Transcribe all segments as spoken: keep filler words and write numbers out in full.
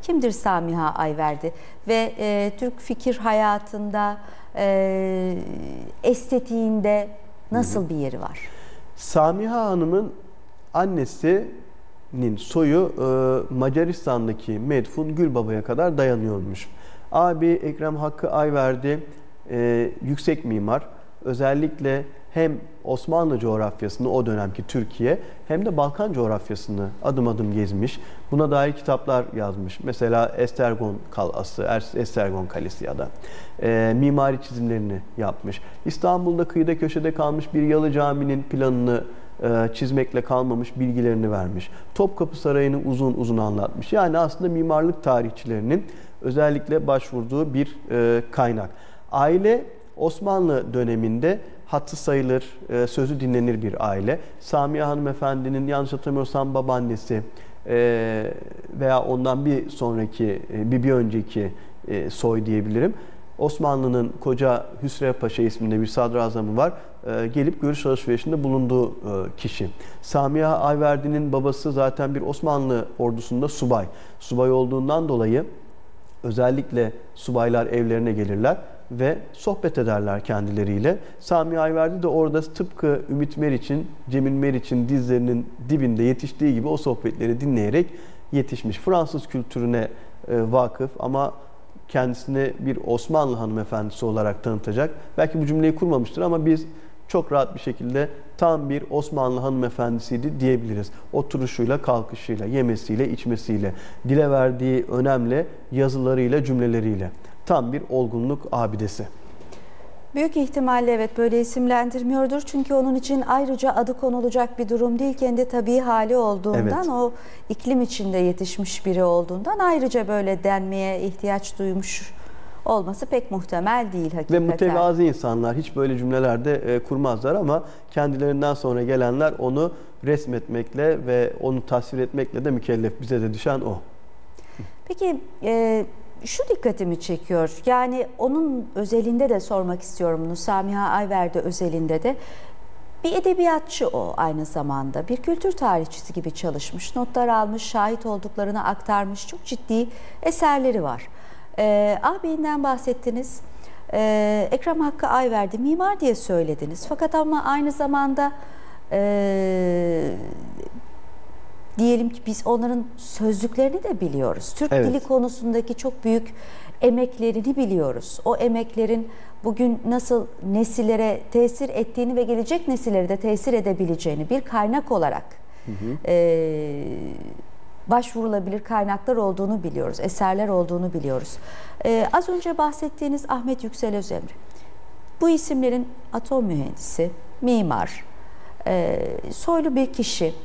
Kimdir Samiha Ayverdi? Ve e, Türk fikir hayatında, e, estetiğinde nasıl hı hı. bir yeri var? Samiha Hanım'ın annesinin soyu e, Macaristan'daki Medfun Gülbaba'ya kadar dayanıyormuş. Abi Ekrem Hakkı Ayverdi e, yüksek mimar. Özellikle hem Osmanlı coğrafyasını, o dönemki Türkiye, hem de Balkan coğrafyasını adım adım gezmiş. Buna dair kitaplar yazmış. Mesela Estergon Kalası, Estergon Kalesi ya da e, mimari çizimlerini yapmış. İstanbul'da kıyıda köşede kalmış bir Yalı Camii'nin planını e, çizmekle kalmamış, bilgilerini vermiş. Topkapı Sarayı'nı uzun uzun anlatmış. Yani aslında mimarlık tarihçilerinin özellikle başvurduğu bir e, kaynak. Aile Osmanlı döneminde hatı sayılır, sözü dinlenir bir aile. Samiha Hanımefendi'nin yanlış hatırlamıyorsam babaannesi veya ondan bir sonraki, bir, bir önceki soy diyebilirim. Osmanlı'nın koca Hüsrev Paşa isminde bir sadrazamı var. Gelip görüş alışverişinde bulunduğu kişi. Samiha Ayverdi'nin babası zaten bir Osmanlı ordusunda subay. Subay olduğundan dolayı özellikle subaylar evlerine gelirler ve sohbet ederler kendileriyle. Samiha Ayverdi de orada tıpkı Ümit Meriç'in, Cemil Meriç'in dizlerinin dibinde yetiştiği gibi o sohbetleri dinleyerek yetişmiş. Fransız kültürüne vakıf ama kendisini bir Osmanlı hanımefendisi olarak tanıtacak. Belki bu cümleyi kurmamıştır ama biz çok rahat bir şekilde tam bir Osmanlı hanımefendisiydi diyebiliriz. Oturuşuyla, kalkışıyla, yemesiyle, içmesiyle, dile verdiği önemle, yazılarıyla, cümleleriyle. Tam bir olgunluk abidesi. Büyük ihtimalle evet böyle isimlendirmiyordur. Çünkü onun için ayrıca adı konulacak bir durum değil. Kendi tabii hali olduğundan, evet. o iklim içinde yetişmiş biri olduğundan ayrıca böyle denmeye ihtiyaç duymuş olması pek muhtemel değil hakikaten. Ve mütevazi insanlar hiç böyle cümlelerde kurmazlar ama kendilerinden sonra gelenler onu resmetmekle ve onu tasvir etmekle de mükellef. Bize de düşen o. Peki e, şu dikkatimi çekiyor. Yani onun özelinde de sormak istiyorum bunu. Samiha Ayverdi özelinde de. Bir edebiyatçı o aynı zamanda. Bir kültür tarihçisi gibi çalışmış. Notlar almış, şahit olduklarını aktarmış. Çok ciddi eserleri var. Ee, ağabeyinden bahsettiniz. Ee, Ekrem Hakkı Ayverdi mimar diye söylediniz. Fakat ama aynı zamanda e, diyelim ki biz onların sözlüklerini de biliyoruz. Türk evet. dili konusundaki çok büyük emeklerini biliyoruz. O emeklerin bugün nasıl nesillere tesir ettiğini ve gelecek nesillere de tesir edebileceğini bir kaynak olarak hı hı. E, başvurulabilir kaynaklar olduğunu biliyoruz, eserler olduğunu biliyoruz. Ee, az önce bahsettiğiniz Ahmet Yüksel Özemre, bu isimlerin atom mühendisi, mimar, e, soylu bir kişi.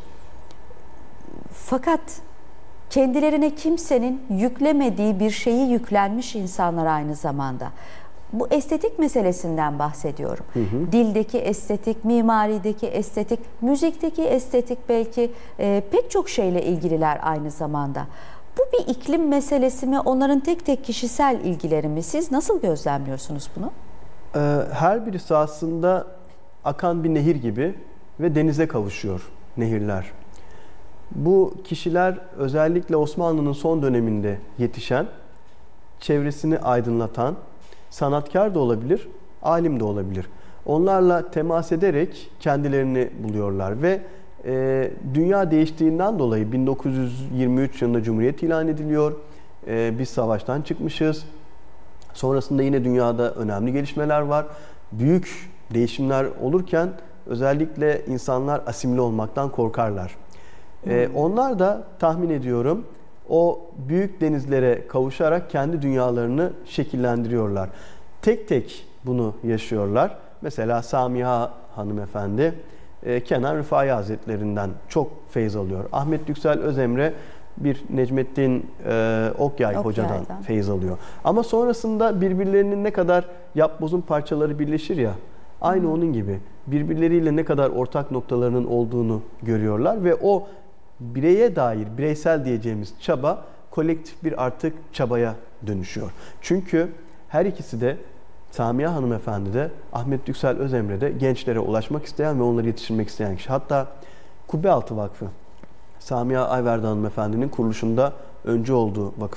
Fakat kendilerine kimsenin yüklemediği bir şeyi yüklenmiş insanlar aynı zamanda. Bu estetik meselesinden bahsediyorum. Hı hı. Dildeki estetik, mimarideki estetik, müzikteki estetik belki e, pek çok şeyle ilgililer aynı zamanda. Bu bir iklim meselesi mi? Onların tek tek kişisel ilgileri mi? Siz nasıl gözlemliyorsunuz bunu? Her birisi aslında akan bir nehir gibi ve denize kavuşuyor nehirler. Bu kişiler özellikle Osmanlı'nın son döneminde yetişen, çevresini aydınlatan, sanatkar da olabilir, alim de olabilir. Onlarla temas ederek kendilerini buluyorlar ve e, dünya değiştiğinden dolayı bin dokuz yüz yirmi üç yılında Cumhuriyet ilan ediliyor. E, biz savaştan çıkmışız. Sonrasında yine dünyada önemli gelişmeler var. Büyük değişimler olurken özellikle insanlar asimile olmaktan korkarlar. Hmm. E, onlar da tahmin ediyorum o büyük denizlere kavuşarak kendi dünyalarını şekillendiriyorlar. Tek tek bunu yaşıyorlar. Mesela Samiha hanımefendi Kenan Rıfai Hazretlerinden çok feyz alıyor. Ahmet Yüksel Özemre bir Necmettin e, Okyay hocadan feyz alıyor. Ama sonrasında birbirlerinin ne kadar yapbozun parçaları birleşir ya, aynı hmm. onun gibi birbirleriyle ne kadar ortak noktalarının olduğunu görüyorlar ve o bireye dair, bireysel diyeceğimiz çaba kolektif bir artık çabaya dönüşüyor. Çünkü her ikisi de, Samiha hanımefendi de, Ahmet Yüksel Özemre de gençlere ulaşmak isteyen ve onları yetiştirmek isteyen kişi. Hatta Kubbealtı Vakfı, Samiha Ayverdi hanımefendinin kuruluşunda öncü olduğu vakıf.